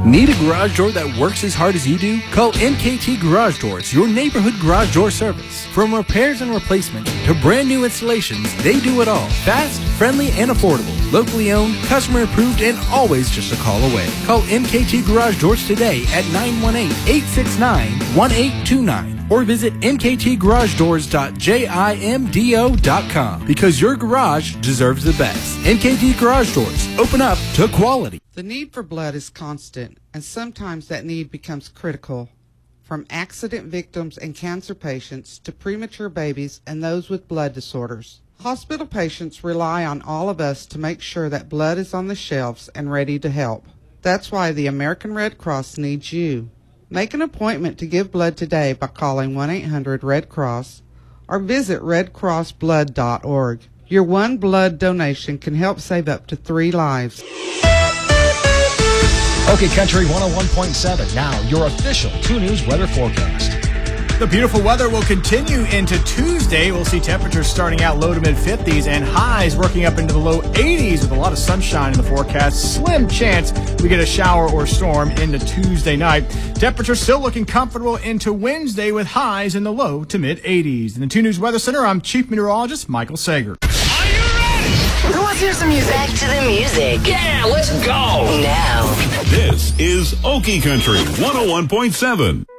Need a garage door that works as hard as you do? Call MKT Garage Doors, your neighborhood garage door service. From repairs and replacements to brand new installations, they do it all. Fast, friendly, and affordable. Locally owned, customer approved, and always just a call away. Call MKT Garage Doors today at 918-869-1829 or visit mktgaragedoors.jimdo.com because your garage deserves the best. MKT Garage Doors. Open up to quality. The need for blood is constant, and sometimes that need becomes critical. From accident victims and cancer patients to premature babies and those with blood disorders. Hospital patients rely on all of us to make sure that blood is on the shelves and ready to help. That's why the American Red Cross needs you. Make an appointment to give blood today by calling 1-800-RED-CROSS or visit redcrossblood.org. Your one blood donation can help save up to 3 lives. Okay, Country 101.7. Now, your official 2 News weather forecast. The beautiful weather will continue into Tuesday. We'll see temperatures starting out low to mid-50s and highs working up into the low 80s with a lot of sunshine in the forecast. Slim chance we get a shower or storm into Tuesday night. Temperatures still looking comfortable into Wednesday with highs in the low to mid-80s. In the 2 News Weather Center, I'm Chief Meteorologist Michael Sager. Who wants to hear some music? Back to the music. Yeah, let's go. Now. This is Okie Country 101.7.